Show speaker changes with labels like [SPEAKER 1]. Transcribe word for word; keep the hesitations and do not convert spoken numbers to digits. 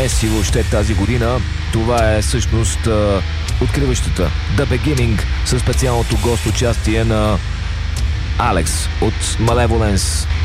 [SPEAKER 1] Денси въобще тази година. Това е всъщност откриващата The Beginning със специалното гост участие на Алекс от Malevolence.